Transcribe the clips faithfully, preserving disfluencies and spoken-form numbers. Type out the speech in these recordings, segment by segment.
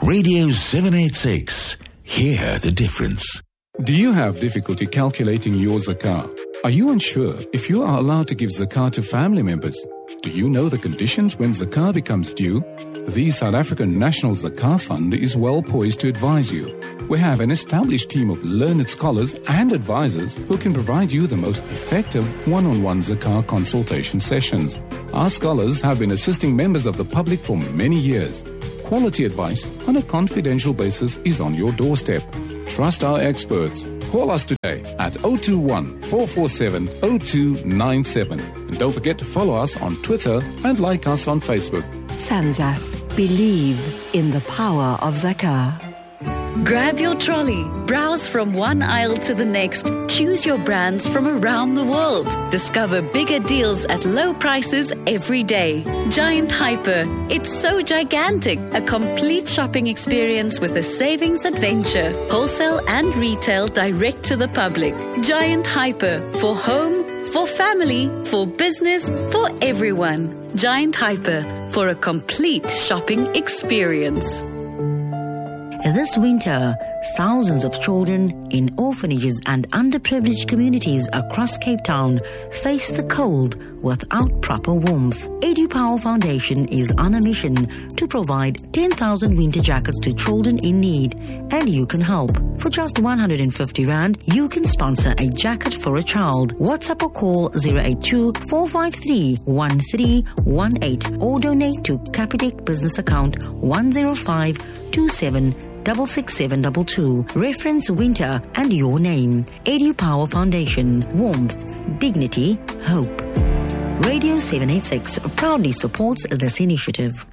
Radio seven eighty-six. Hear the difference. Do you have difficulty calculating your zakah? Are you unsure if you are allowed to give zakah to family members? Do you know the conditions when zakah becomes due? The South African National Zakah Fund is well poised to advise you. We have an established team of learned scholars and advisors who can provide you the most effective one-on-one zakah consultation sessions. Our scholars have been assisting members of the public for many years. Quality advice on a confidential basis is on your doorstep. Trust our experts. Call us today at zero two one, four four seven, zero two nine seven. And don't forget to follow us on Twitter and like us on Facebook. Sanzaf. Believe in the power of zakah. Grab your trolley, browse from one aisle to the next, choose your brands from around the world. Discover bigger deals at low prices every day. Giant Hyper, it's so gigantic. A complete shopping experience with a savings adventure. Wholesale and retail direct to the public. Giant Hyper, for home, for family, for business, for everyone. Giant Hyper, for a complete shopping experience. This winter, thousands of children in orphanages and underprivileged communities across Cape Town face the cold without proper warmth. EduPower Foundation is on a mission to provide ten thousand winter jackets to children in need, and you can help. For just one hundred fifty rand, you can sponsor a jacket for a child. WhatsApp or call zero eight two, four five three, one three one eight or donate to Capitec business account one zero five two seven six six seven two two. Reference winter and your name. EduPower Foundation. Warmth, dignity, hope. Radio seven eighty-six proudly supports this initiative.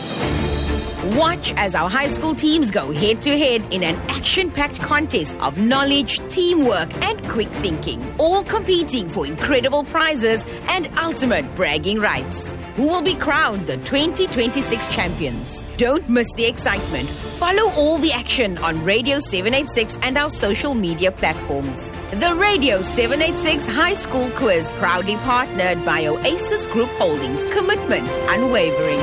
Watch as our high school teams go head-to-head in an action-packed contest of knowledge, teamwork, and quick thinking, all competing for incredible prizes and ultimate bragging rights. Who will be crowned the twenty twenty-six champions? Don't miss the excitement. Follow all the action on Radio seven eighty-six and our social media platforms. The Radio seven eighty-six High School Quiz, proudly partnered by Oasis Group Holdings. Commitment unwavering.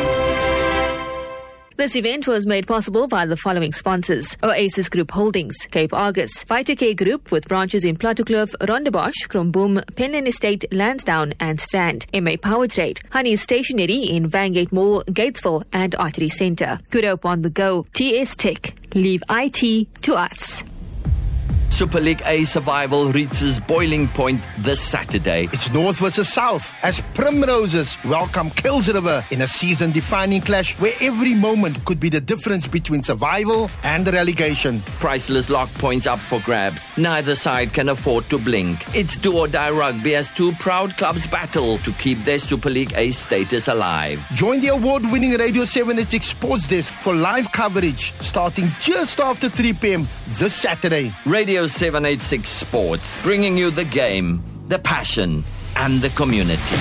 This event was made possible by the following sponsors: Oasis Group Holdings, Cape Argus, Vitacare Group with branches in Plattekloof, Rondebosch, Kromboom, Penland Estate, Lansdowne and Strand, M A Power Trade, Honey Stationery in Vangate Mall, Gatesville and Artery Centre, Good Hope on the Go, T S Tech, leave I T to us. Super League A survival reaches boiling point this Saturday. It's North versus South as Primroses welcome Kills River in a season-defining clash where every moment could be the difference between survival and relegation. Priceless lock points up for grabs. Neither side can afford to blink. It's do or die rugby as two proud clubs battle to keep their Super League A status alive. Join the award-winning Radio seven eighty-six Sports Desk for live coverage starting just after three p.m. this Saturday. Radio seven eighty-six Sports, bringing you the game, the passion, and the community.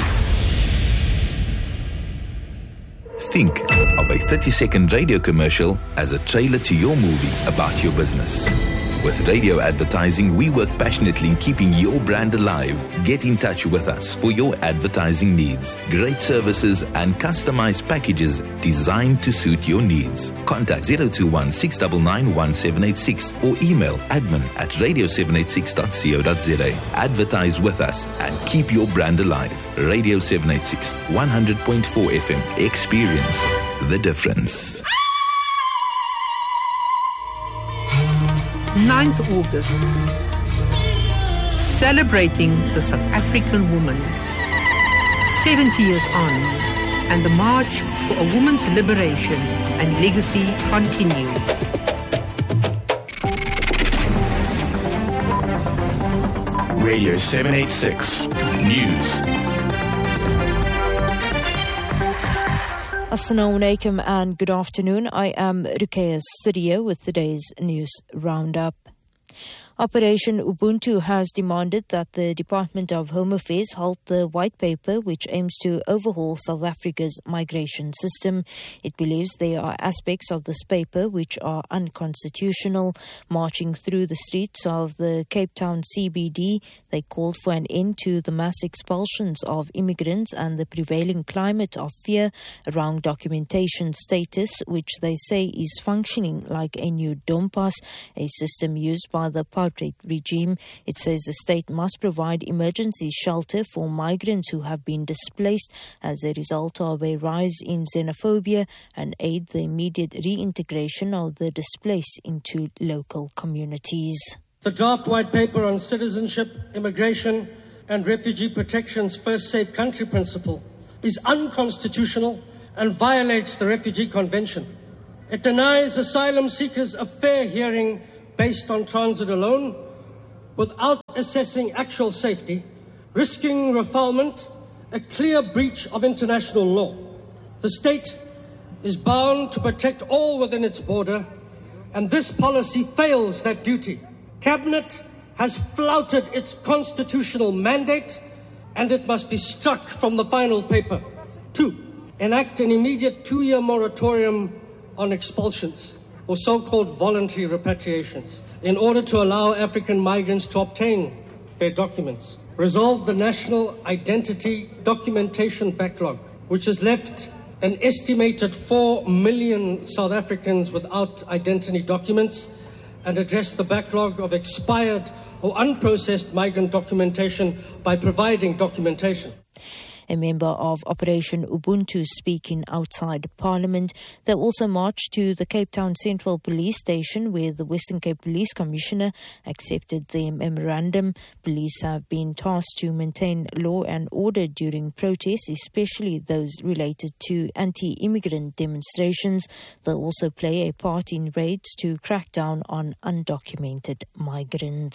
Think of a thirty-second radio commercial as a trailer to your movie about your business. With radio advertising, we work passionately in keeping your brand alive. Get in touch with us for your advertising needs. Great services and customized packages designed to suit your needs. Contact zero two one, six nine nine, one seven eight six or email admin at radio seven eighty-six dot co dot za. Advertise with us and keep your brand alive. Radio seven eighty-six, one hundred point four F M. Experience the difference. ninth of August, celebrating the South African woman, seventy years on, and the march for a woman's liberation and legacy continues. Radio seven eighty-six News. Assalamu alaikum and good afternoon. I am Ruqayya Sidiya with today's news roundup. Operation Ubuntu has demanded that the Department of Home Affairs halt the white paper which aims to overhaul South Africa's migration system. It believes there are aspects of this paper which are unconstitutional. Marching through the streets of the Cape Town C B D, they called for an end to the mass expulsions of immigrants and the prevailing climate of fear around documentation status, which they say is functioning like a new DOMPAS, a system used by the apartheid regime. It says the state must provide emergency shelter for migrants who have been displaced as a result of a rise in xenophobia and aid the immediate reintegration of the displaced into local communities. The draft white paper on citizenship, immigration and refugee protection's first safe country principle is unconstitutional and violates the Refugee Convention. It denies asylum seekers a fair hearing based on transit alone, without assessing actual safety, risking refoulement, a clear breach of international law. The state is bound to protect all within its border, and this policy fails that duty. Cabinet has flouted its constitutional mandate, and it must be struck from the final paper. Two, enact an immediate two-year moratorium on expulsions, or so-called voluntary repatriations, in order to allow African migrants to obtain their documents. Resolve the national identity documentation backlog, which has left an estimated four million South Africans without identity documents, and address the backlog of expired or unprocessed migrant documentation by providing documentation. A member of Operation Ubuntu speaking outside Parliament. They also marched to the Cape Town Central Police Station where the Western Cape Police Commissioner accepted the memorandum. Police have been tasked to maintain law and order during protests, especially those related to anti-immigrant demonstrations. They'll also play a part in raids to crack down on undocumented migrants.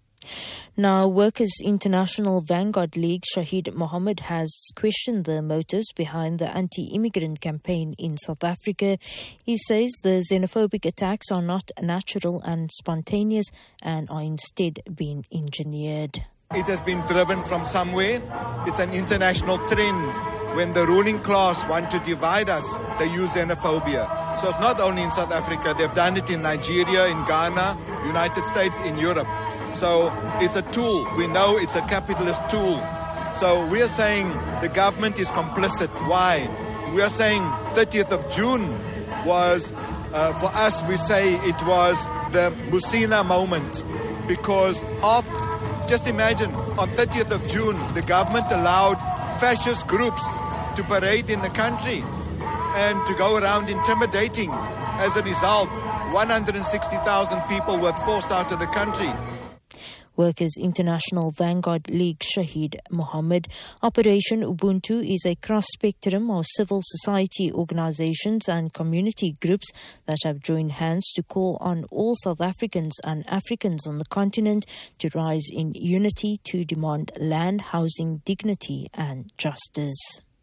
Now, Workers' International Vanguard League Shahid Mohammed has questioned the motives behind the anti-immigrant campaign in South Africa. He says the xenophobic attacks are not natural and spontaneous and are instead being engineered. It has been driven from somewhere. It's an international trend. When the ruling class want to divide us, they use xenophobia. So it's not only in South Africa. They've done it in Nigeria, in Ghana, United States, in Europe. So it's a tool. We know it's a capitalist tool. So we are saying the government is complicit. Why? We are saying thirtieth of June was, uh, for us, we say it was the Musina moment. Because of, just imagine, on thirtieth of June, the government allowed fascist groups to parade in the country and to go around intimidating. As a result, one hundred sixty thousand people were forced out of the country. Workers' International Vanguard League Shahid Mohammed. Operation Ubuntu is a cross-spectrum of civil society organizations and community groups that have joined hands to call on all South Africans and Africans on the continent to rise in unity to demand land, housing, dignity and justice.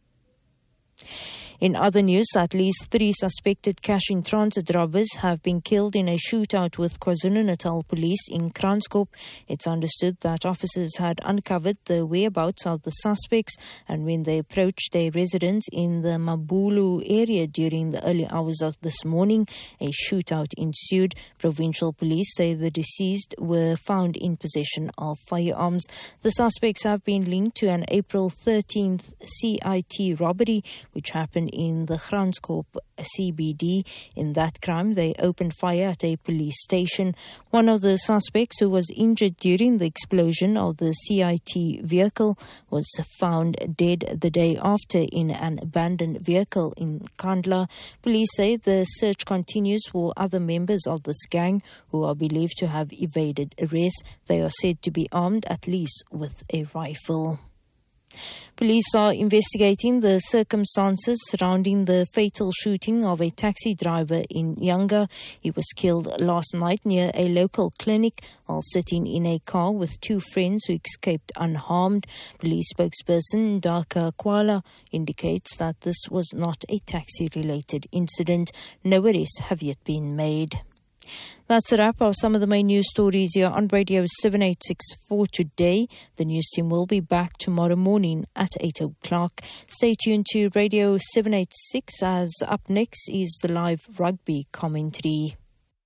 In other news, at least three suspected cash-in-transit robbers have been killed in a shootout with KwaZulu-Natal police in Kranskop. It's understood that officers had uncovered the whereabouts of the suspects, and when they approached a residence in the Mabulu area during the early hours of this morning, a shootout ensued. Provincial police say the deceased were found in possession of firearms. The suspects have been linked to an April thirteenth C I T robbery, which happened in the Kranskop C B D. In that crime, they opened fire at a police station. One of the suspects, who was injured during the explosion of the C I T vehicle, was found dead the day after in an abandoned vehicle in Kandla. Police say the search continues for other members of this gang who are believed to have evaded arrest. They are said to be armed at least with a rifle. Police are investigating the circumstances surrounding the fatal shooting of a taxi driver in Yanga. He was killed last night near a local clinic while sitting in a car with two friends who escaped unharmed. Police spokesperson Daka Kwala indicates that this was not a taxi-related incident. No arrests have yet been made. That's a wrap of some of the main news stories here on Radio seven eighty-six for today. The news team will be back tomorrow morning at eight o'clock. Stay tuned to Radio seven eighty-six as up next is the live rugby commentary.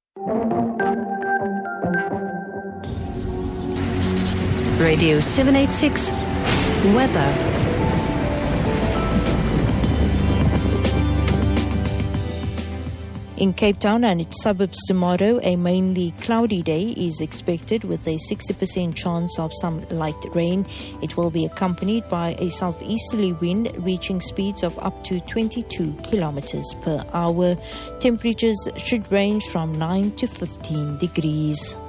Radio seven eighty-six Weather. In Cape Town and its suburbs tomorrow, a mainly cloudy day is expected with a sixty percent chance of some light rain. It will be accompanied by a southeasterly wind reaching speeds of up to twenty-two kilometers per hour. Temperatures should range from nine to fifteen degrees.